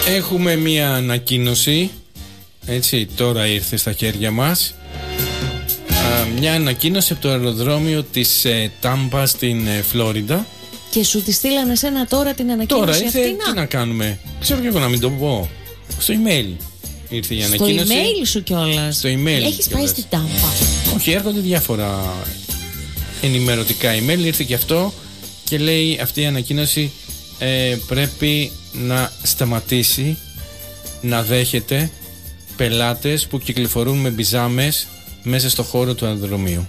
Έχουμε μία ανακοίνωση, έτσι, τώρα ήρθε στα χέρια μας. Μια ανακοίνωση από το αεροδρόμιο της Τάμπα στην Φλόριντα. Και σου τη στείλανε εσένα τώρα την ανακοίνωση τώρα ήρθε, αυτή? τι να κάνουμε, ξέρω και εγώ να μην το πω. Στο email ήρθε η ανακοίνωση. Στο email σου κιόλας? Στο email. Έχεις πάει στην Τάμπα? Όχι, έρχονται διάφορα ενημερωτικά email. Ήρθε και αυτό και λέει αυτή η ανακοίνωση πρέπει να σταματήσει να δέχεται πελάτες που κυκλοφορούν με μπιζάμες μέσα στο χώρο του αεροδρομίου.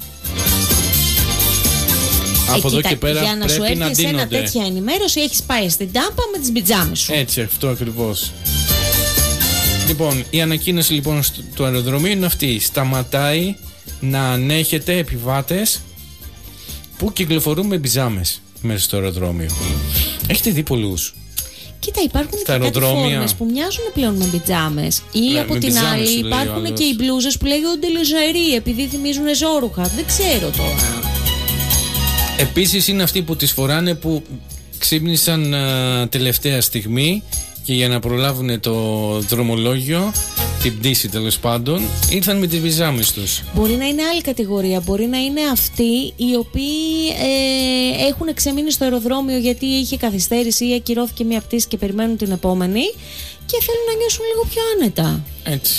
Από εδώ και πέρα για να σου πρέπει να έρθει δίνονται. ένα τέτοια ενημέρωση έχεις πάει στην Τάμπα με τις μπιτζάμες σου. Έτσι, αυτό ακριβώς. Λοιπόν, η ανακοίνωση λοιπόν του αεροδρομίου είναι αυτή. Σταματάει να ανέχεται επιβάτες που κυκλοφορούν με μπιζάμες μέσα στο αεροδρόμιο. Έχετε δει πολλούς? Κοίτα, υπάρχουν και κάτι φόρμες που μοιάζουν πλέον με μπιτζάμες. Ή από την άλλη υπάρχουν και οι μπλούζες που λέγονται λεζερί επειδή θυμίζουν ζόρουχα. Δεν ξέρω τώρα. Επίσης είναι αυτοί που τις φοράνε που ξύπνησαν τελευταία στιγμή και για να προλάβουν το δρομολόγιο, την πτήση τέλος πάντων, ήρθαν με τις μπιζάμες τους. Μπορεί να είναι άλλη κατηγορία. Μπορεί να είναι αυτοί οι οποίοι έχουν ξεμείνει στο αεροδρόμιο γιατί είχε καθυστέρηση ή ακυρώθηκε μια πτήση και περιμένουν την επόμενη και θέλουν να νιώσουν λίγο πιο άνετα. Έτσι.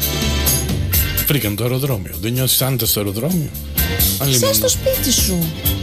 Βρήκαν το αεροδρόμιο. Δεν νιώθεις άνετα στο αεροδρόμιο? Είσαι στο σπίτι σου.